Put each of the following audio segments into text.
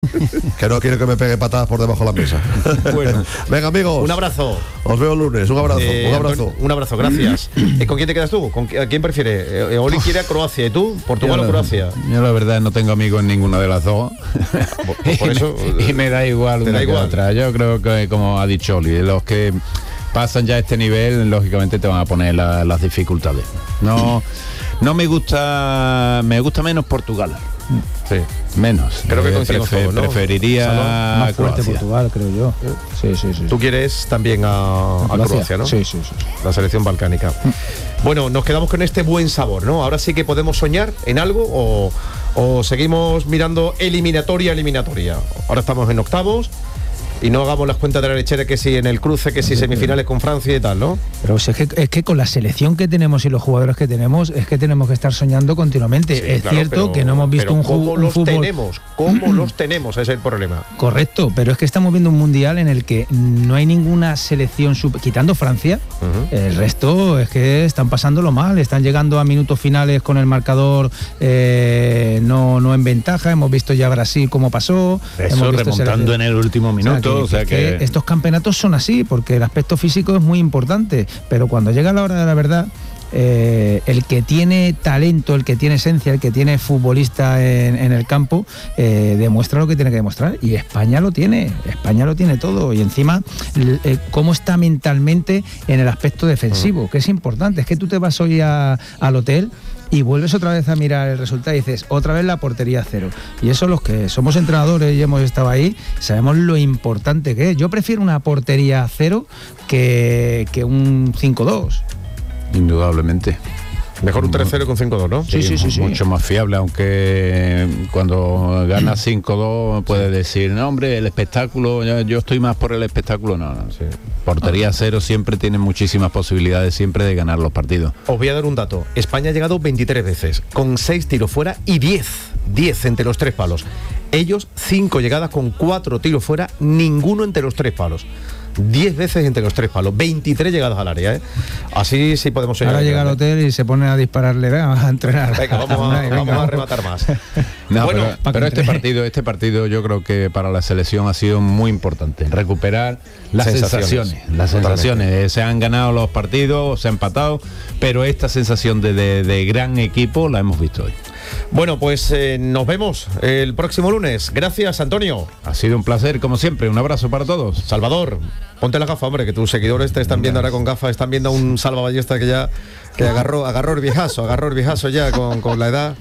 Que no quiero que me pegue patadas por debajo de la mesa. Bueno, venga, amigos. Un abrazo. Os veo el lunes. Un abrazo. Un abrazo. Antonio, un abrazo, gracias. ¿Con quién te quedas tú? ¿A quién prefieres? Oli quiere a Croacia. ¿Y tú? ¿Portugal o Croacia? Yo la verdad no tengo amigos en ninguna de las dos. Por eso, y me da igual una que otra. Yo creo que, como ha dicho Oli, los que pasan ya a este nivel, lógicamente te van a poner las dificultades. No me gusta menos Portugal. Sí. Menos. Creo que coincidimos todos, ¿no? Preferiría más fuerte Portugal, creo yo. Sí. Tú quieres también a Croacia, ¿no? Sí. La selección balcánica. Bueno, nos quedamos con este buen sabor, ¿no? Ahora sí que podemos soñar en algo o seguimos mirando eliminatoria. Ahora estamos en octavos. Y no hagamos las cuentas de la lechera que si en el cruce, que si semifinales con Francia y tal, ¿no? Pero es que con la selección que tenemos y los jugadores que tenemos, es que tenemos que estar soñando continuamente. Sí, es claro, cierto que no hemos visto un fútbol. ¿Cómo los tenemos? Ese es el problema. Correcto, pero es que estamos viendo un mundial en el que no hay ninguna selección, quitando Francia, el resto es que están pasándolo mal, están llegando a minutos finales con el marcador no en ventaja. Hemos visto ya Brasil cómo pasó. Eso remontando en el último minuto. O sea que estos campeonatos son así, porque el aspecto físico es muy importante, pero cuando llega la hora de la verdad, el que tiene talento, el que tiene esencia, el que tiene futbolista en el campo, demuestra lo que tiene que demostrar, y España lo tiene todo, y encima cómo está mentalmente en el aspecto defensivo, que es importante. Es que tú te vas hoy al hotel y vuelves otra vez a mirar el resultado y dices, otra vez la portería cero. Y eso, los que somos entrenadores y hemos estado ahí, sabemos lo importante que es. Yo prefiero una portería cero que un 5-2. Indudablemente. Mejor un 3-0 con 5-2, ¿no? Sí. Mucho más fiable, aunque cuando ganas 5-2 puedes decir, no, hombre, el espectáculo, yo estoy más por el espectáculo. No. Sí. Portería cero siempre tiene muchísimas posibilidades siempre de ganar los partidos. Os voy a dar un dato. España ha llegado 23 veces, con 6 tiros fuera y 10 entre los 3 palos. Ellos 5 llegadas con 4 tiros fuera, ninguno entre los 3 palos. 10 veces entre los 3 palos, 23 llegadas al área, ¿eh? Así sí podemos seguir. Ahora llega al hotel y se pone a dispararle, vamos a entrenar. Venga, vamos a rematar más. No, bueno, pero este partido yo creo que para la selección ha sido muy importante. Recuperar las sensaciones. Se han ganado los partidos, se ha empatado, pero esta sensación de gran equipo la hemos visto hoy. Bueno, pues nos vemos el próximo lunes. Gracias, Antonio. Ha sido un placer, como siempre. Un abrazo para todos. Salvador, ponte la gafa, hombre, que tus seguidores te están viendo ahora con gafas, están viendo a un salvaballesta que agarró el viejazo ya con la edad.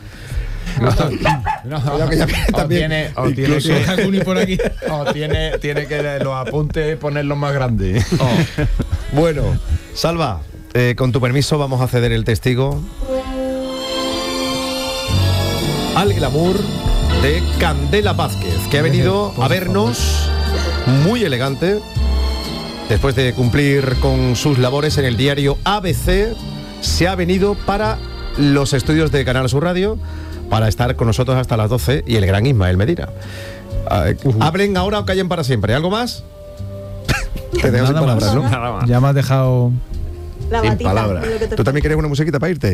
Tiene que los apuntes ponerlos más grandes. Bueno, Salva, con tu permiso vamos a ceder el testigo al glamour de Candela Vázquez, que ha venido a vernos muy elegante después de cumplir con sus labores en el diario ABC. Se ha venido para los estudios de Canal Sur Radio para estar con nosotros hasta las 12 y el gran Ismael Medina. Hablen ahora o callen para siempre. ¿Algo más? Te dejo sin palabras, ¿no? Nada más. Ya me has dejado sin palabras. ¿Tú también quieres una musiquita para irte?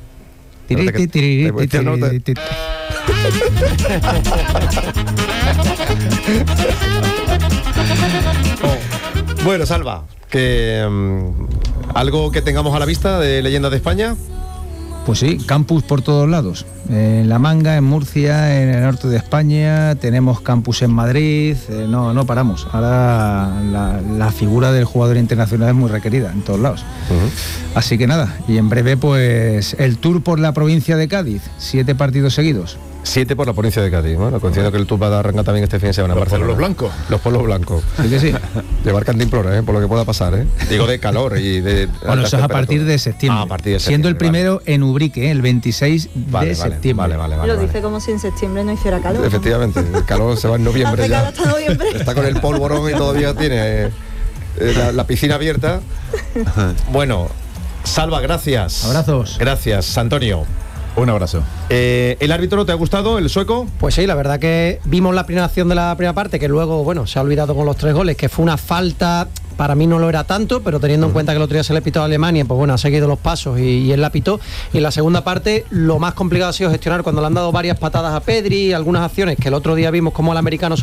Bueno, Salva, que algo que tengamos a la vista de Leyendas de España. Pues sí, campus por todos lados. En La Manga, en Murcia, en el norte de España, tenemos campus en Madrid, no paramos. Ahora la figura del jugador internacional es muy requerida en todos lados. Así que nada, y en breve pues el tour por la provincia de Cádiz, 7 partidos seguidos. 7 por la provincia de Cádiz. Bueno, coincido que el tour va a arrancar también este fin de semana en Barcelona. Los blancos. Los pueblos blancos. Sí que sí. Llevar cantimplora, por lo que pueda pasar, Digo, de calor y de... Bueno, eso es a partir de septiembre. A partir de septiembre. Siendo el primero en Ubrique, el 26 de septiembre. Vale. Lo dice como si en septiembre no hiciera calor. Efectivamente, el calor se va en noviembre ya. Hasta noviembre. Está con el polvorón y todavía tiene la piscina abierta. Bueno, Salva, gracias. Abrazos. Gracias, Antonio. Un abrazo. ¿El árbitro te ha gustado, el sueco? Pues sí, la verdad que vimos la primera acción de la primera parte, que luego, se ha olvidado con los 3 goles, que fue una falta para mí no lo era tanto, pero teniendo en cuenta que el otro día se le pitó a Alemania, pues bueno, ha seguido los pasos y él la pitó. Y en la segunda parte lo más complicado ha sido gestionar cuando le han dado varias patadas a Pedri, algunas acciones que el otro día vimos como el americano se